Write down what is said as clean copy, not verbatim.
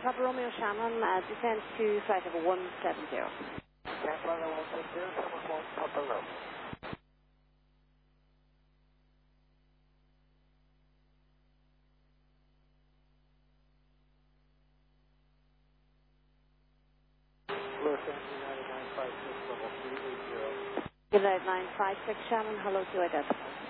Papa Romeo Shannon, descend to flight level 170. Flight level 170, 71 Papa Romeo. Los Angeles 9956, level 380. United 956 Shannon, hello to identify.